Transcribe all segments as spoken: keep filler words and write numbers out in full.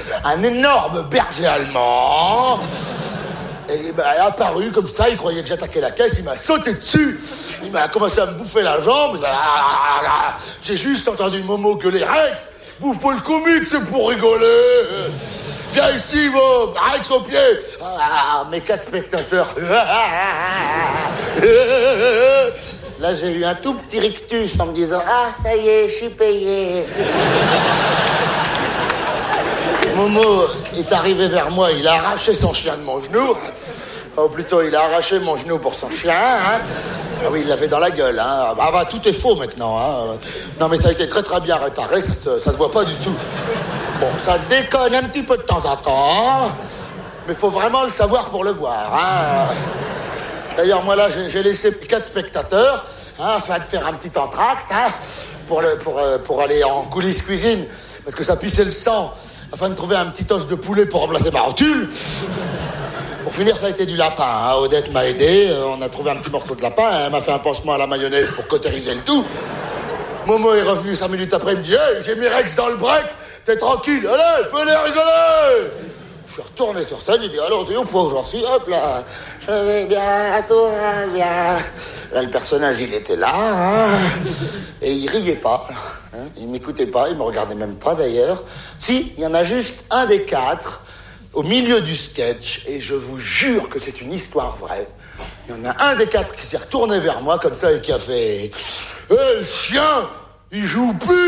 un énorme berger allemand. Et il m'a apparu comme ça, il croyait que j'attaquais la caisse, il m'a sauté dessus, il m'a commencé à me bouffer la jambe. J'ai juste entendu Momo gueuler, Rex, bouffe pas le comique, c'est pour rigoler. Viens ici, va, Rex au pied. Ah, mes quatre spectateurs. Là, j'ai eu un tout petit rictus en me disant, ah, ça y est, je suis payé. Momo est arrivé vers moi, il a arraché son chien de mon genou. Ou plutôt, il a arraché mon genou pour son chien. Hein. Ah oui, il l'avait dans la gueule. Hein. Ah bah, tout est faux maintenant. Hein. Non, mais ça a été très très bien réparé, ça se, ça se voit pas du tout. Bon, ça déconne un petit peu de temps en temps, mais faut vraiment le savoir pour le voir. Hein. D'ailleurs, moi là, j'ai, j'ai laissé quatre spectateurs, hein, afin de faire un petit entracte, hein, pour, le, pour, euh, pour aller en coulisses cuisine, parce que ça pissait le sang, afin de trouver un petit os de poulet pour remplacer ma rotule. Pour finir, ça a été du lapin. Hein. Odette m'a aidé, euh, on a trouvé un petit morceau de lapin, hein, elle m'a fait un pansement à la mayonnaise pour cautériser le tout. Momo est revenu cinq minutes après, il me dit « Hey, j'ai mis Rex dans le break, t'es tranquille, allez, fais-les rigoler !» Je suis retourné sur scène, il dit « Alors, t'es où pour j'en suis, hop là, je vais bien, tout va bien. » Là, le personnage, il était là, hein, et il riait pas. Hein, il m'écoutait pas, il me regardait même pas d'ailleurs. Si, il y en a juste un des quatre, au milieu du sketch, et je vous jure que c'est une histoire vraie. Il y en a un des quatre qui s'est retourné vers moi comme ça et qui a fait « Hé, hey, le chien, il joue plus !»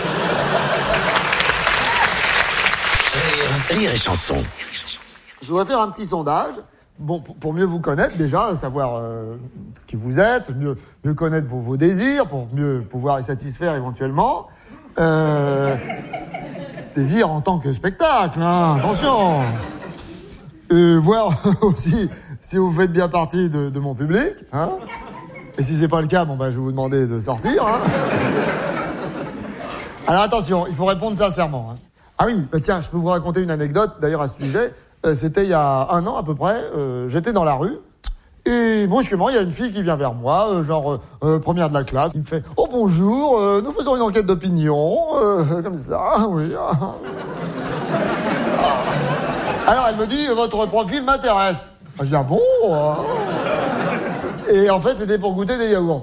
Rire et chanson. Je voudrais faire un petit sondage, bon, pour, pour mieux vous connaître déjà, savoir euh, qui vous êtes, mieux, mieux connaître vos, vos désirs, pour mieux pouvoir les satisfaire éventuellement. Euh, désirs en tant que spectacle, hein, attention. Euh, voir aussi si vous faites bien partie de, de mon public, hein. Et si c'est pas le cas, bon bah je vais vous demander de sortir, hein. Alors attention, il faut répondre sincèrement, hein. Ah oui, bah tiens, je peux vous raconter une anecdote, d'ailleurs, à ce sujet. Euh, c'était il y a un an, à peu près. Euh, j'étais dans la rue. Et brusquement, il y a une fille qui vient vers moi, euh, genre euh, euh, première de la classe. Il me fait « Oh, bonjour, euh, nous faisons une enquête d'opinion. Euh, » Comme ça, ah, oui. Ah. Alors, elle me dit « Votre profil m'intéresse. » Je dis « Ah bon hein. ?» Et en fait, c'était pour goûter des yaourts.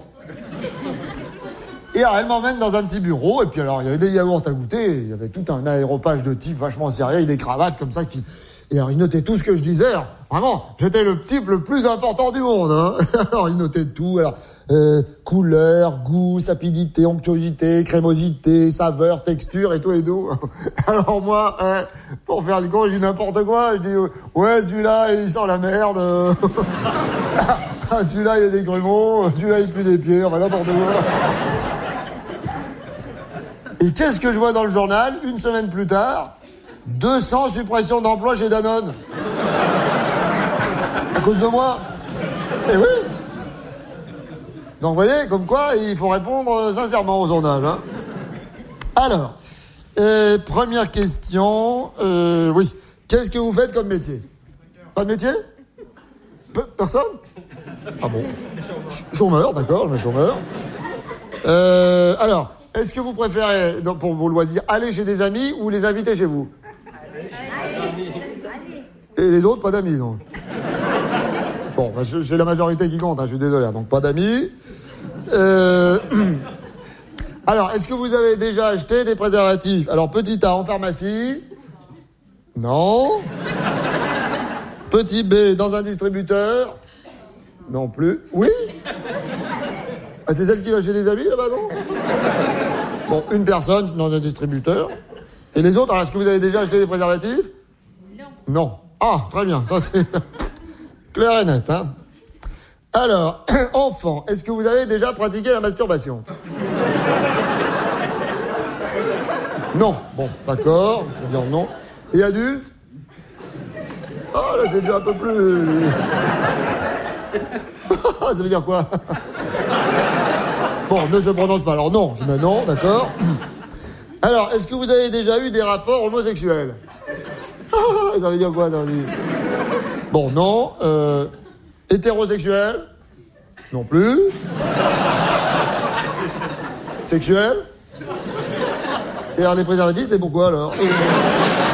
Et alors, elle m'emmène dans un petit bureau, et puis alors, il y avait des yaourts à goûter, il y avait tout un aéropage de type vachement sérieux, avec des cravates comme ça, qui... Et alors, ils notaient tout ce que je disais. Alors, vraiment, j'étais le type le plus important du monde, hein. Alors, ils notaient tout, alors, euh, couleur, goût, sapidité, onctuosité, crémosité, saveur, texture, et tout et tout. Alors moi, hein, pour faire le con, je dis n'importe quoi, je dis, ouais, celui-là, il sent la merde. Ah, celui-là, il y a des grumeaux, celui-là, il pue des pieds, enfin, n'importe quoi. Et qu'est-ce que je vois dans le journal, une semaine plus tard? deux cents suppressions d'emplois chez Danone. À cause de moi. Eh oui. Donc, vous voyez, comme quoi, il faut répondre sincèrement aux sondages, hein. Alors, euh, première question. Euh, oui. Qu'est-ce que vous faites comme métier? Pas de métier? Pe- Personne? Ah bon? Chômeur, d'accord, mais chômeur. Euh, alors, est-ce que vous préférez, donc, pour vos loisirs, aller chez des amis ou les inviter chez vous? Et les autres, pas d'amis, donc. Bon, bah, c'est la majorité qui compte, hein, je suis désolé. Donc, pas d'amis. Euh... Alors, est-ce que vous avez déjà acheté des préservatifs? Alors, petit A, en pharmacie. Non. Petit B, dans un distributeur. Non plus. Oui. Ah, c'est celle qui va chez les amis, là-bas, non? Bon, une personne dans un distributeur. Et les autres, alors, est-ce que vous avez déjà acheté des préservatifs? Non. Non. Ah, très bien. Ça, c'est clair et net, hein. Alors, enfant, est-ce que vous avez déjà pratiqué la masturbation? Non. Bon, d'accord. Je veux dire non. Et adulte? Ah, là, c'est déjà un peu plus... Ça veut dire quoi? Bon, ne se prononce pas. Alors non, je mets non, d'accord. Alors, est-ce que vous avez déjà eu des rapports homosexuels? Ça veut dire quoi, ça veut dire... Bon, non. Euh, hétérosexuel? Non plus. Sexuel? Et alors, les préservatifs, c'est pourquoi, alors?